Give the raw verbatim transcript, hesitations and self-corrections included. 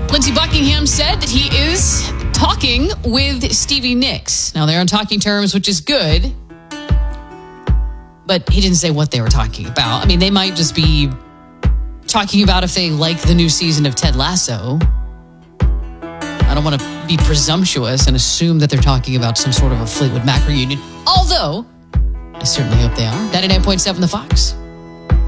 Lindsey Buckingham said that he is talking with Stevie Nicks. Now, they're on talking terms, which is good. But he didn't say what they were talking about. I mean, they might just be talking about if they like the new season of Ted Lasso. I don't want to be presumptuous and assume that they're talking about some sort of a Fleetwood Mac reunion. Although, I certainly hope they are. ninety-nine point seven The Fox.